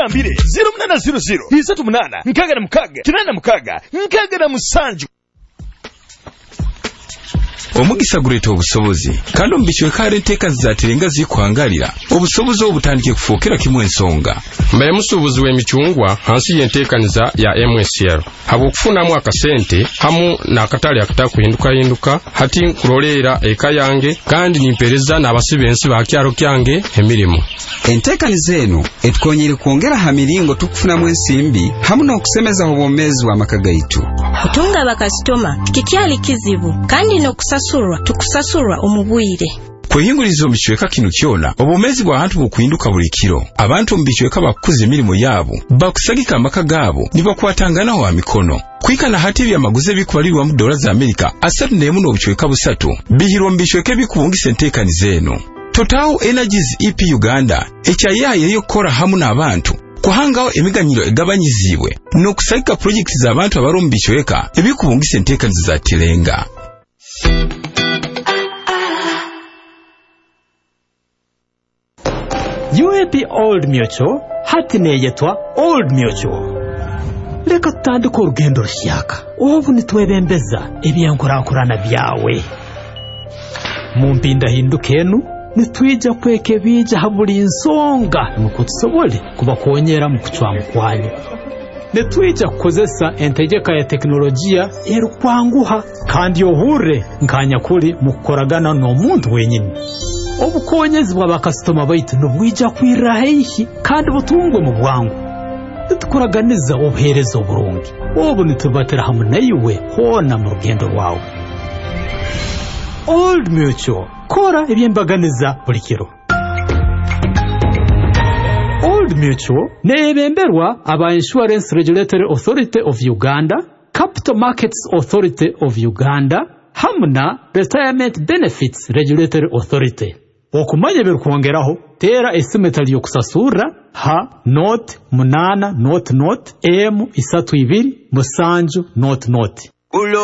mugambire 0800 38 nkagala mukaga kinana mukaga nkagala musanju. Omugisa guleeta obusobozi kandi omubikiwe kale enteeka zizatirenga zikwangalira obusobozi obutandike kufookera kimu ensonga. Mbaye musuubuzi w'emicungwa hansi y'enteekaniza ya MSL habw'okufunamu akasente hamu n'akatale akatakuhinduka hati nkuloleera eka yange kandi nimpereza n'abasibe ensi bakyalo kyange emirimu. Enteekaniza eno etukonyere kwongera ha miringo tukufunamu ensimbi hamu n'okusemeza obwomeezi bw'amaka gaitu. Kutunga bakasitoma kikyali kizibu kandi n'okusasulwa tukusasulwa omubwire. Kweyinguliza omukichweka kino kyona obwomeezi bw'abantu bukuhinduka buli kiro. Abantu mu bichweka bakuza emirimu yaabo bakusagika amaka gaabo ne bakwatangana wa mikono. Kwikana hati byamaguze bikubalirwa mu dola za Amerika 3 n'obuchweka busatu bihirwa mu bichweka bikubungisa enteekaniza eno. Total Energies EP Uganda ekyayaye yokora hamu n'abantu kuhangaho emiganyiro egabanyizibwe n'okusagika projects z'abantu abaru mu bichweka ebikubungisa enteekaniza za tirenga. UAP Old Mutual hati neyetwa Old Mutual. Leka tutandika urugendo rushyaka ubu nitwebembeza ebyenkurankurana byawe mu mpinda hindukenu nitwija kweke bija haburi insonga nuko tusobole kubakonyera mu kucwa kwanyu. Nitwija kukozesa entegeka ya teknolojia erukwanguha kandi yohure nkanya kuri mukoragana n'omuntu wenyine. Obukonyezi bw'abakasitoma baitu nubwija kwirahihi kandi butungwe mu bwangu. Nitukoraganiza obuherezo burungi obu nitubatera hamwe naiwe hona mu rugendo rwawe. Old Mutual kora ebyembaganiza buli kiro. Old Mutual nebemberwa aba Insurance Regulatory Authority of Uganda, Capital Markets Authority of Uganda, hamna Retirement Benefits Regulatory Authority. Okumanya birukwongeraho tera esimetali yokusasura ha not munana not M 32 musanju not.